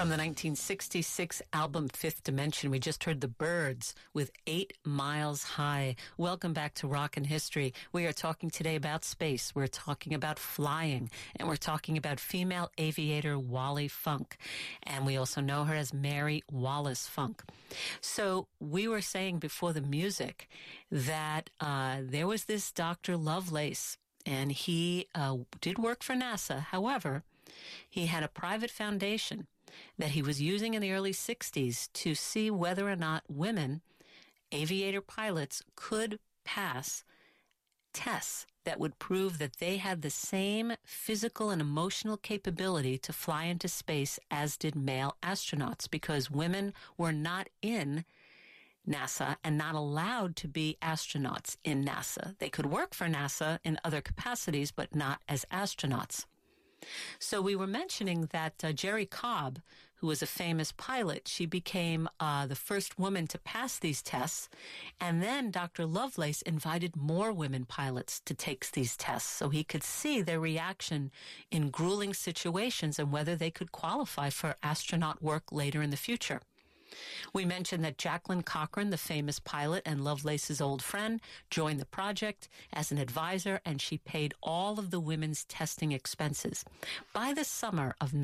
From the 1966 album Fifth Dimension, we just heard the Byrds with 8 Miles High. Welcome back to Rockin' History. We are talking today about space. We're talking about flying, and we're talking about female aviator Wally Funk. And we also know her as Mary Wallace Funk. So we were saying before the music that there was this Dr. Lovelace, and he did work for NASA. However, he had a private foundation that he was using in the early 60s to see whether or not women, aviator pilots, could pass tests that would prove that they had the same physical and emotional capability to fly into space as did male astronauts, because women were not in NASA and not allowed to be astronauts in NASA. They could work for NASA in other capacities, but not as astronauts. So we were mentioning that Jerry Cobb, who was a famous pilot, she became the first woman to pass these tests. And then Dr. Lovelace invited more women pilots to take these tests so he could see their reaction in grueling situations and whether they could qualify for astronaut work later in the future. We mentioned that Jacqueline Cochran, the famous pilot and Lovelace's old friend, joined the project as an advisor, and she paid all of the women's testing expenses. By the summer of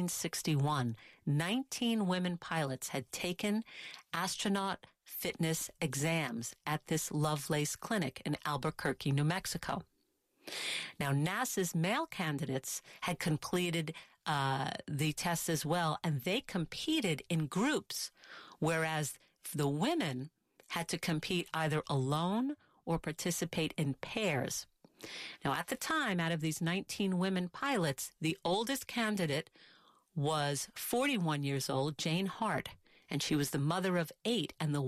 1961, 19 women pilots had taken astronaut fitness exams at this Lovelace clinic in Albuquerque, New Mexico. Now, NASA's male candidates had completed the tests as well, and they competed in groups, whereas the women had to compete either alone or participate in pairs. Now, at the time, out of these 19 women pilots, the oldest candidate was 41 years old, Jane Hart, and she was the mother of 8 and the